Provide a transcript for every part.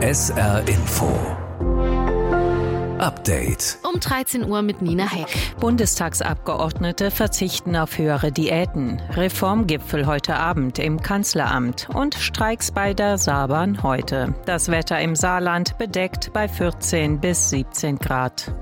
SR Info Update. Um 13 Uhr mit Nina Heck. Bundestagsabgeordnete verzichten auf höhere Diäten. Reformgipfel heute Abend im Kanzleramt. Und Streiks bei der Saarbahn heute. Das Wetter im Saarland bedeckt bei 14 bis 17 Grad.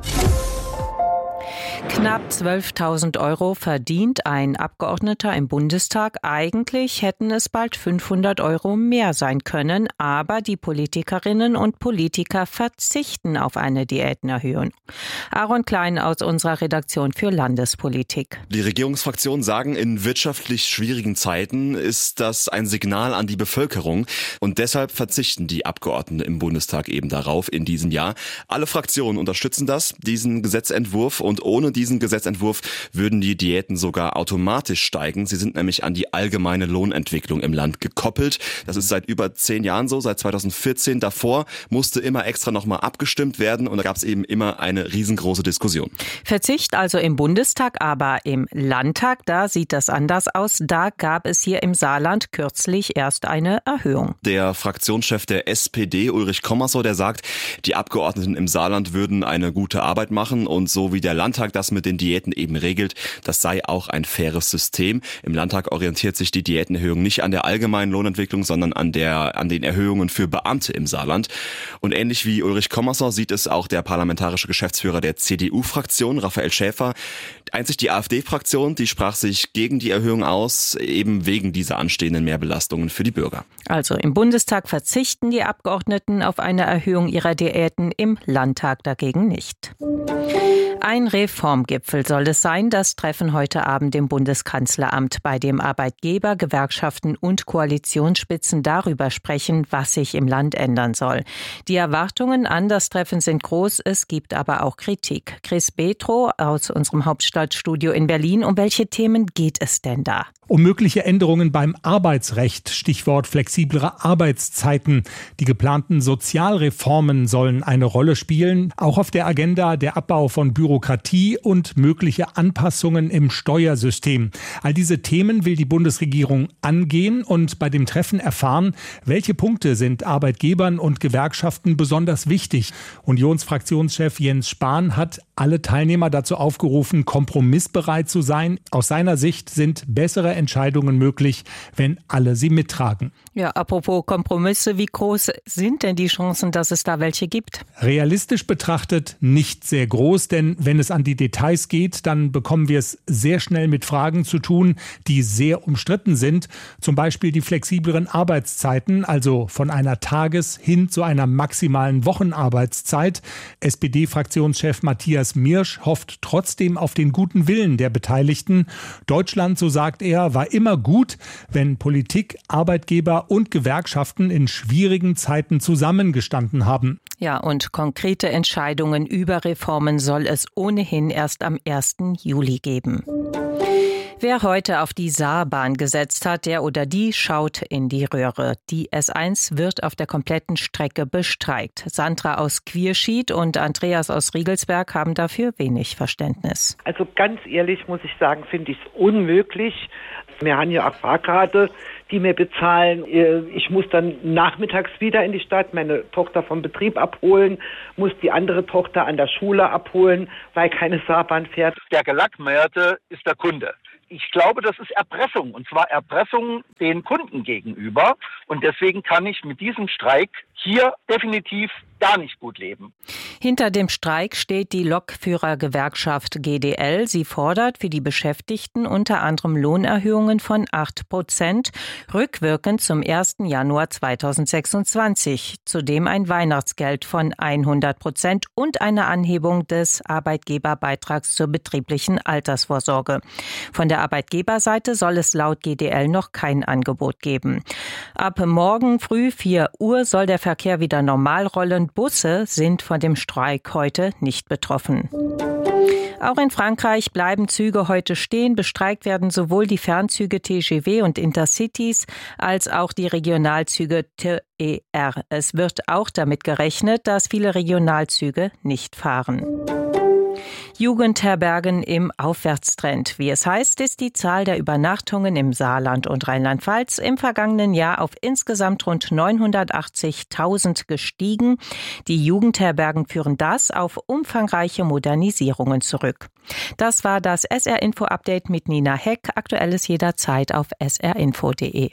Knapp 12.000 € verdient ein Abgeordneter im Bundestag. Eigentlich hätten es bald 500 € mehr sein können, aber die Politikerinnen und Politiker verzichten auf eine Diätenerhöhung. Aaron Klein aus unserer Redaktion für Landespolitik. Die Regierungsfraktionen sagen, in wirtschaftlich schwierigen Zeiten ist das ein Signal an die Bevölkerung und deshalb verzichten die Abgeordneten im Bundestag eben darauf in diesem Jahr. Alle Fraktionen unterstützen diesen Gesetzentwurf, und ohne diesen Gesetzentwurf würden die Diäten sogar automatisch steigen. Sie sind nämlich an die allgemeine Lohnentwicklung im Land gekoppelt. Das ist seit über 10 Jahren so, seit 2014. Davor musste immer extra nochmal abgestimmt werden und da gab es eben immer eine riesengroße Diskussion. Verzicht also im Bundestag, aber im Landtag, da sieht das anders aus. Da gab es hier im Saarland kürzlich erst eine Erhöhung. Der Fraktionschef der SPD, Ulrich Kommersor, der sagt, die Abgeordneten im Saarland würden eine gute Arbeit machen und so wie der Landtag das mit den Diäten eben regelt, das sei auch ein faires System. Im Landtag orientiert sich die Diätenerhöhung nicht an der allgemeinen Lohnentwicklung, sondern an den Erhöhungen für Beamte im Saarland. Und ähnlich wie Ulrich Kommersor sieht es auch der parlamentarische Geschäftsführer der CDU-Fraktion, Raphael Schäfer. Einzig die AfD-Fraktion, die sprach sich gegen die Erhöhung aus, eben wegen dieser anstehenden Mehrbelastungen für die Bürger. Also im Bundestag verzichten die Abgeordneten auf eine Erhöhung ihrer Diäten, im Landtag dagegen nicht. Ein Reformgipfel soll es sein, das Treffen heute Abend im Bundeskanzleramt, bei dem Arbeitgeber, Gewerkschaften und Koalitionsspitzen darüber sprechen, was sich im Land ändern soll. Die Erwartungen an das Treffen sind groß, es gibt aber auch Kritik. Chris Betro aus unserem Hauptstadtstudio in Berlin. Um welche Themen geht es denn da? Um mögliche Änderungen beim Arbeitsrecht, Stichwort flexiblere Arbeitszeiten. Die geplanten Sozialreformen sollen eine Rolle spielen. Auch auf der Agenda der Abbau von Bürokratie und mögliche Anpassungen im Steuersystem. All diese Themen will die Bundesregierung angehen und bei dem Treffen erfahren, welche Punkte sind Arbeitgebern und Gewerkschaften besonders wichtig. Unionsfraktionschef Jens Spahn hat alle Teilnehmer dazu aufgerufen, kompromissbereit zu sein. Aus seiner Sicht sind bessere Entscheidungen möglich, wenn alle sie mittragen. Ja, apropos Kompromisse, wie groß sind denn die Chancen, dass es da welche gibt? Realistisch betrachtet nicht sehr groß, denn wenn es an die Details geht, dann bekommen wir es sehr schnell mit Fragen zu tun, die sehr umstritten sind. Zum Beispiel die flexibleren Arbeitszeiten, also von einer Tages- hin zu einer maximalen Wochenarbeitszeit. SPD-Fraktionschef Matthias Mirsch hofft trotzdem auf den guten Willen der Beteiligten. Deutschland, so sagt er, war immer gut, wenn Politik, Arbeitgeber und Gewerkschaften in schwierigen Zeiten zusammengestanden haben. Ja, und konkrete Entscheidungen über Reformen soll es ohnehin erst am 1. Juli geben. Wer heute auf die Saarbahn gesetzt hat, der oder die schaut in die Röhre. Die S1 wird auf der kompletten Strecke bestreikt. Sandra aus Quierschied und Andreas aus Riegelsberg haben dafür wenig Verständnis. Also ganz ehrlich muss ich sagen, finde ich es unmöglich. Wir haben ja auch Fahrkarte, die wir bezahlen. Ich muss dann nachmittags wieder in die Stadt meine Tochter vom Betrieb abholen, muss die andere Tochter an der Schule abholen, weil keine Saarbahn fährt. Der Gelackmeierte ist der Kunde. Ich glaube, das ist Erpressung, und zwar Erpressung den Kunden gegenüber. Und deswegen kann ich mit diesem Streik hier definitiv gar nicht gut leben. Hinter dem Streik steht die Lokführergewerkschaft GDL. Sie fordert für die Beschäftigten unter anderem Lohnerhöhungen von 8%, rückwirkend zum 1. Januar 2026. Zudem ein Weihnachtsgeld von 100% und eine Anhebung des Arbeitgeberbeitrags zur betrieblichen Altersvorsorge. Von der Arbeitgeberseite soll es laut GDL noch kein Angebot geben. Ab morgen früh 4 Uhr soll der Verkehr wieder normal rollen. Busse sind von dem Streik heute nicht betroffen. Auch in Frankreich bleiben Züge heute stehen. Bestreikt werden sowohl die Fernzüge TGV und Intercities als auch die Regionalzüge TER. Es wird auch damit gerechnet, dass viele Regionalzüge nicht fahren. Jugendherbergen im Aufwärtstrend. Wie es heißt, ist die Zahl der Übernachtungen im Saarland und Rheinland-Pfalz im vergangenen Jahr auf insgesamt rund 980.000 gestiegen. Die Jugendherbergen führen das auf umfangreiche Modernisierungen zurück. Das war das SR-Info-Update mit Nina Heck. Aktuelles jederzeit auf srinfo.de.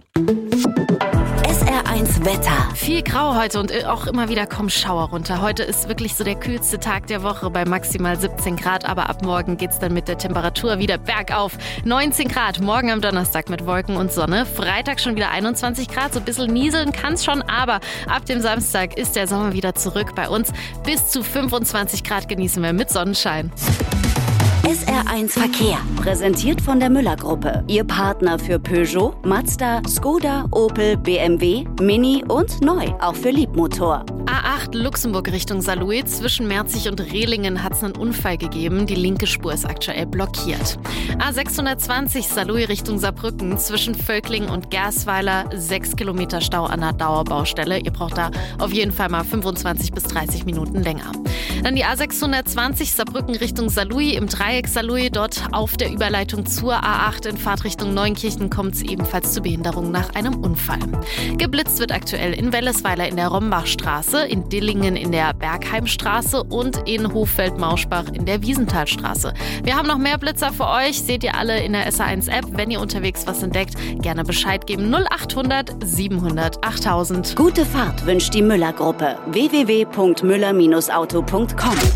SR1 Wetter. Viel grau heute und auch immer wieder kommen Schauer runter. Heute ist wirklich so der kühlste Tag der Woche bei maximal 17 Grad. Aber ab morgen geht's dann mit der Temperatur wieder bergauf. 19 Grad morgen am Donnerstag mit Wolken und Sonne. Freitag schon wieder 21 Grad. So ein bisschen nieseln kann's schon. Aber ab dem Samstag ist der Sommer wieder zurück bei uns. Bis zu 25 Grad genießen wir mit Sonnenschein. SR1 Verkehr, präsentiert von der Müller-Gruppe. Ihr Partner für Peugeot, Mazda, Skoda, Opel, BMW, Mini und neu, auch für Liebmotor. A8 Luxemburg Richtung Saarlouis. Zwischen Merzig und Rehlingen hat es einen Unfall gegeben. Die linke Spur ist aktuell blockiert. A620 Saarlouis Richtung Saarbrücken. Zwischen Völklingen und Gersweiler 6 Kilometer Stau an der Dauerbaustelle. Ihr braucht da auf jeden Fall mal 25 bis 30 Minuten länger. Dann die A620 Saarbrücken Richtung Saarlouis im Dreieck Saarlouis. Dort auf der Überleitung zur A8 in Fahrtrichtung Neunkirchen kommt es ebenfalls zu Behinderung nach einem Unfall. Geblitzt wird aktuell in Wellesweiler in der Rombachstraße, in Dillingen in der Bergheimstraße und in Hochfeld-Mauschbach in der Wiesenthalstraße. Wir haben noch mehr Blitzer für euch, seht ihr alle in der SR1-App. Wenn ihr unterwegs was entdeckt, gerne Bescheid geben. 0800 700 8000. Gute Fahrt wünscht die Müller-Gruppe. www.müller-auto.com.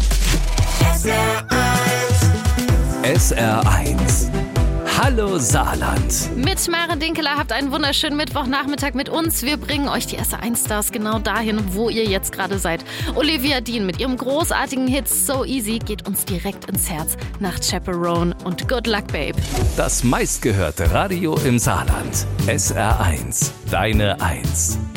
SR1. Hallo Saarland. Mit Maren Dinkeler habt einen wunderschönen Mittwochnachmittag mit uns. Wir bringen euch die SR1-Stars genau dahin, wo ihr jetzt gerade seid. Olivia Dean mit ihrem großartigen Hit So Easy geht uns direkt ins Herz nach Chaperone und Good Luck Babe. Das meistgehörte Radio im Saarland. SR1. Deine 1.